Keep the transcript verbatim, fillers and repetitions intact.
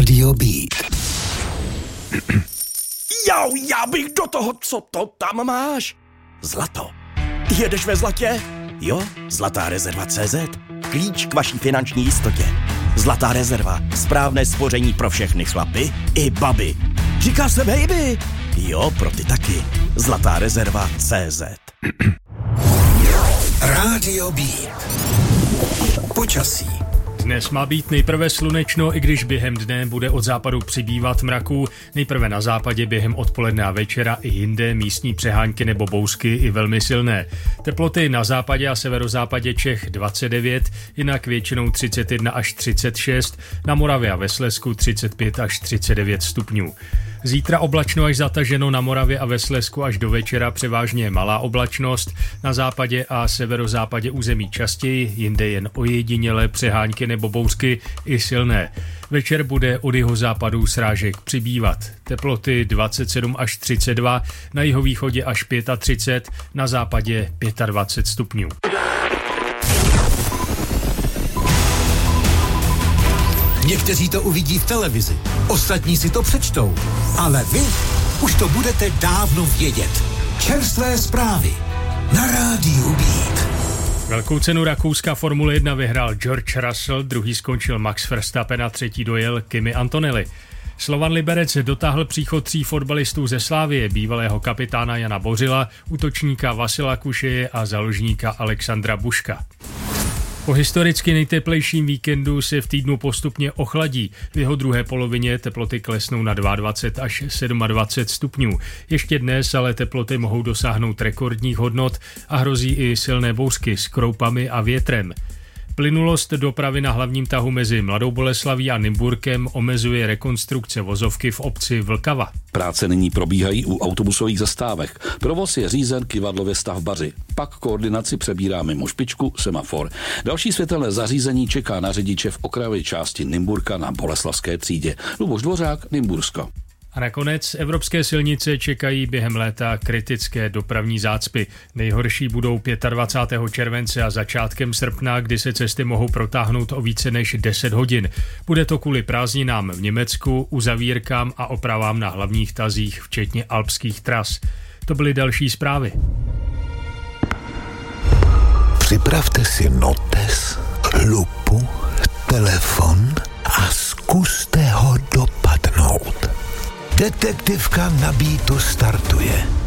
Rádio Beat. Jau, já bych do toho, co to tam máš? Zlato. Jedeš ve zlatě? Jo, Zlatá rezerva tečka cé zet. Klíč k vaší finanční jistotě. Zlatá rezerva. Správné spoření pro všechny chlapy i baby. Říká se baby. Jo, pro ty taky. Zlatá rezerva tečka cé zet. Rádio Beat. Počasí. Dnes má být nejprve slunečno, i když během dne bude od západu přibývat mraků. Nejprve na západě během odpoledne a večera i jinde místní přehánky nebo bouřky i velmi silné. Teploty na západě a severozápadě Čech dvacet devět, jinak většinou třicet jedna až třicet šest, na Moravě a ve Slezsku třicet pět až třicet devět stupňů. Zítra oblačno až zataženo, na Moravě a ve Slezsku až do večera převážně malá oblačnost, na západě a severozápadě území častěji, jinde jen ojedinělé přehánky nebo bouřky i silné. Večer bude od jihozápadu srážek přibývat. Teploty dvacet sedm až třicet dva, na jihovýchodě až třicet pět, na západě dvacet pět stupňů. Někteří to uvidí v televizi, ostatní si to přečtou, ale vy už to budete dávno vědět. Čerstvé zprávy na Rádiu Beat. Velkou cenu Rakouska Formule jedna vyhrál George Russell, druhý skončil Max Verstappen a třetí dojel Kimi Antonelli. Slovan Liberec dotáhl příchod tří fotbalistů ze Slavie, bývalého kapitána Jana Bořila, útočníka Vasila Kušeje a záložníka Alexandra Buška. Po historicky nejteplejším víkendu se v týdnu postupně ochladí. V jeho druhé polovině teploty klesnou na dvacet dva až dvacet sedm stupňů. Ještě dnes ale teploty mohou dosáhnout rekordních hodnot a hrozí i silné bouřky s kroupami a větrem. Plynulost dopravy na hlavním tahu mezi Mladou Boleslaví a Nymburkem omezuje rekonstrukce vozovky v obci Vlkava. Práce nyní probíhají u autobusových zastávek. Provoz je řízen kyvadlově stavbaři. Pak koordinaci přebírá mimo špičku semafor. Další světelné zařízení čeká na řidiče v okrajové části Nymburka na Boleslavské třídě. Luboš Dvořák, Nymbursko. A nakonec evropské silnice čekají během léta kritické dopravní zácpy. Nejhorší budou dvacátého pátého července a začátkem srpna, kdy se cesty mohou protáhnout o více než deset hodin. Bude to kvůli prázdninám v Německu, uzavírkám a opravám na hlavních tazích, včetně alpských tras. To byly další zprávy. Připravte si notes, lupu, telefon a zkuste ho dopadnout. Detektivka na Beatu startuje.